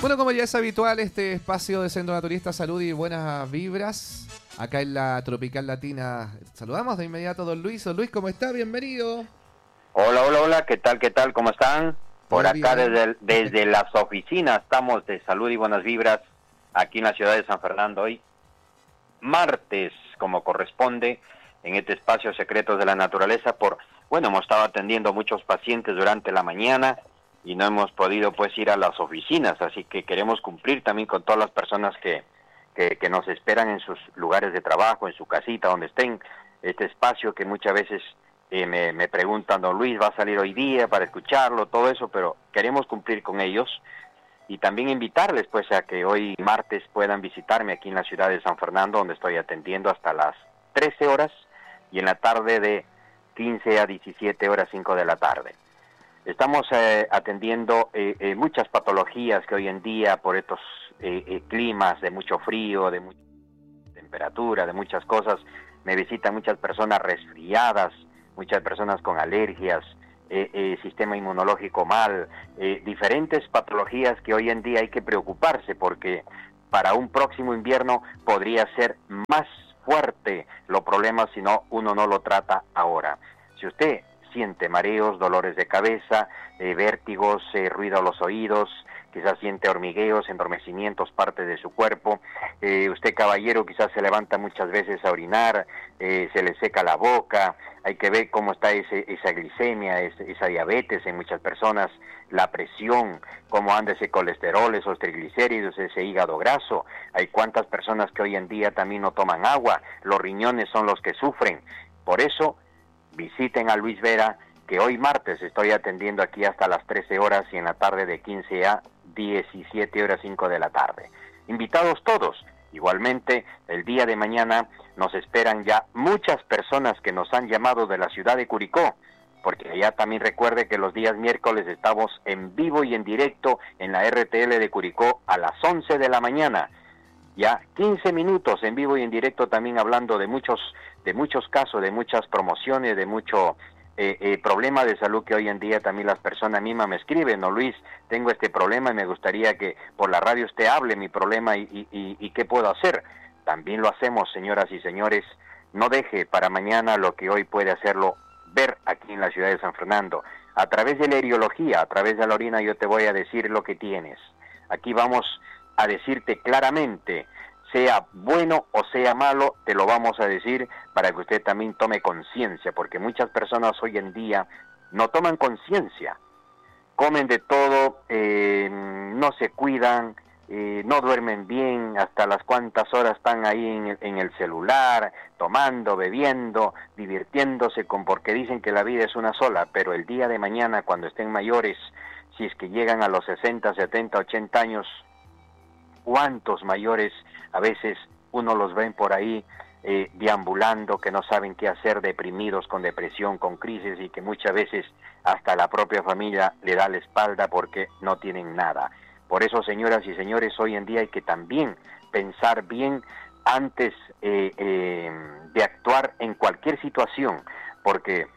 Bueno, como ya es habitual, este espacio de Centro Naturista, Salud y Buenas Vibras, acá en la Tropical Latina. Saludamos de inmediato a don Luis. Don Luis, ¿cómo está? Bienvenido. Hola, hola, hola, ¿qué tal, qué tal? ¿Cómo están? Por ¿Todo acá bien? desde las oficinas estamos de Salud y Buenas Vibras, aquí en la ciudad de San Fernando hoy, martes, como corresponde, en este espacio Secretos de la Naturaleza, hemos estado atendiendo muchos pacientes durante la mañana y no hemos podido pues ir a las oficinas, así que queremos cumplir también con todas las personas que nos esperan en sus lugares de trabajo, en su casita, donde estén, este espacio que muchas veces me preguntan, don Luis, ¿va a salir hoy día para escucharlo? Todo eso, pero queremos cumplir con ellos y también invitarles pues a que hoy martes puedan visitarme aquí en la ciudad de San Fernando, donde estoy atendiendo hasta las 13 horas y en la tarde de 15 a 17 horas, 5 de la tarde. Estamos atendiendo muchas patologías que hoy en día por estos climas de mucho frío, de mucha temperatura, de muchas cosas, me visitan muchas personas resfriadas, muchas personas con alergias, sistema inmunológico mal, diferentes patologías que hoy en día hay que preocuparse porque para un próximo invierno podría ser más fuerte los problemas si uno no lo trata ahora. Si usted siente mareos, dolores de cabeza, vértigos, ruido a los oídos, quizás siente hormigueos, entorpecimientos, parte de su cuerpo. Usted, caballero, quizás se levanta muchas veces a orinar, se le seca la boca. Hay que ver cómo está esa glicemia, esa diabetes en muchas personas, la presión, cómo anda ese colesterol, esos triglicéridos, ese hígado graso. Hay cuántas personas que hoy en día también no toman agua, los riñones son los que sufren. Por eso, visiten a Luis Vera, que hoy martes estoy atendiendo aquí hasta las 13 horas y en la tarde de 15 a 17 horas, 5 de la tarde. Invitados todos. Igualmente, el día de mañana nos esperan ya muchas personas que nos han llamado de la ciudad de Curicó, porque allá también recuerde que los días miércoles estamos en vivo y en directo en la RTL de Curicó a las 11 de la mañana. Ya 15 minutos en vivo y en directo también hablando de muchos casos, de muchas promociones, de mucho problema de salud que hoy en día también las personas mismas me escriben, no Luis, tengo este problema y me gustaría que por la radio usted hable mi problema y qué puedo hacer. También lo hacemos, señoras y señores, no deje para mañana lo que hoy puede hacerlo ver aquí en la ciudad de San Fernando. A través de la eriología, a través de la orina yo te voy a decir lo que tienes. Aquí vamos a decirte claramente, sea bueno o sea malo, te lo vamos a decir para que usted también tome conciencia, porque muchas personas hoy en día no toman conciencia, comen de todo, no se cuidan, no duermen bien, hasta las cuantas horas están ahí en el celular, tomando, bebiendo, divirtiéndose porque dicen que la vida es una sola, pero el día de mañana cuando estén mayores, si es que llegan a los 60, 70, 80 años, cuántos mayores a veces uno los ven por ahí deambulando, que no saben qué hacer, deprimidos, con depresión, con crisis y que muchas veces hasta la propia familia le da la espalda porque no tienen nada. Por eso, señoras y señores, hoy en día hay que también pensar bien antes de actuar en cualquier situación, porque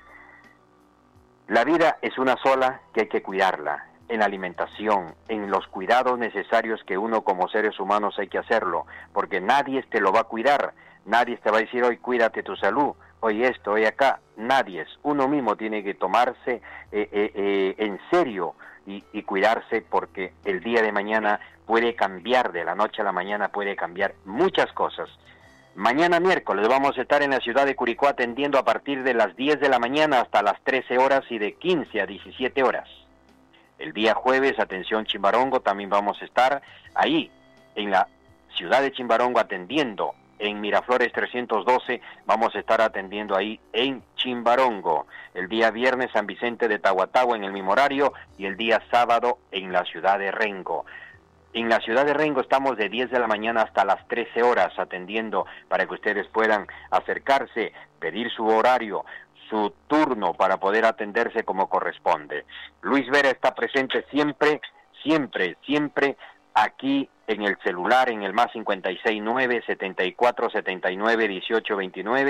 la vida es una sola que hay que cuidarla. En la alimentación, en los cuidados necesarios que uno como seres humanos hay que hacerlo, porque nadie te lo va a cuidar, nadie te va a decir hoy cuídate tu salud, hoy esto, hoy acá, nadie es, uno mismo tiene que tomarse en serio y cuidarse porque el día de mañana puede cambiar, de la noche a la mañana puede cambiar muchas cosas. Mañana miércoles vamos a estar en la ciudad de Curicó atendiendo a partir de las 10 de la mañana hasta las 13 horas y de 15 a 17 horas. El día jueves, atención Chimbarongo, también vamos a estar ahí, en la ciudad de Chimbarongo, atendiendo. En Miraflores 312, vamos a estar atendiendo ahí en Chimbarongo. El día viernes, San Vicente de Tahuatahua, en el mismo horario, y el día sábado, en la ciudad de Rengo. En la ciudad de Rengo estamos de 10 de la mañana hasta las 13 horas atendiendo para que ustedes puedan acercarse, pedir su horario, su turno para poder atenderse como corresponde. Luis Vera está presente siempre, siempre, siempre aquí en el celular, en el más 569-7479-1829,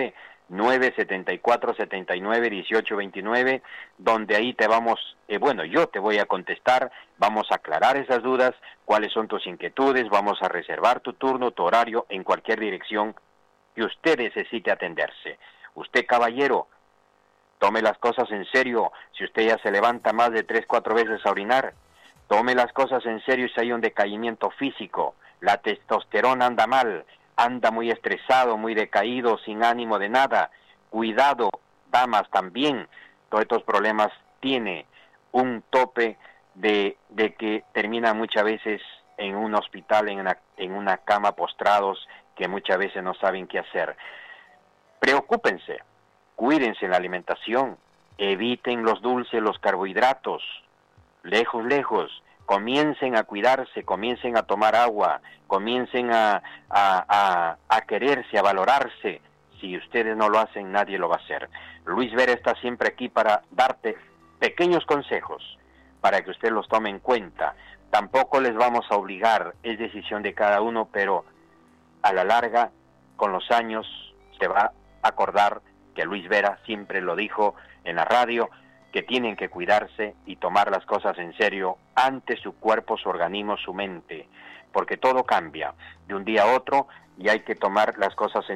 974-79-1829, donde ahí te vamos, yo te voy a contestar, vamos a aclarar esas dudas, cuáles son tus inquietudes, vamos a reservar tu turno, tu horario en cualquier dirección que usted necesite atenderse. Usted, caballero, tome las cosas en serio. Si usted ya se levanta más de 3-4 veces a orinar, tome las cosas en serio si hay un decaimiento físico. La testosterona anda mal, anda muy estresado, muy decaído, sin ánimo de nada. Cuidado, damas también. Todos estos problemas tiene un tope de que terminan muchas veces en un hospital, en una cama postrados, que muchas veces no saben qué hacer. Preocúpense. Cuídense en la alimentación, eviten los dulces, los carbohidratos, lejos, comiencen a cuidarse, comiencen a tomar agua, comiencen a quererse, a valorarse. Si ustedes no lo hacen, nadie lo va a hacer. Luis Vera está siempre aquí para darte pequeños consejos, para que usted los tome en cuenta. Tampoco les vamos a obligar, es decisión de cada uno, pero a la larga, con los años, se va a acordar que Luis Vera siempre lo dijo en la radio, que tienen que cuidarse y tomar las cosas en serio ante su cuerpo, su organismo, su mente, porque todo cambia de un día a otro y hay que tomar las cosas en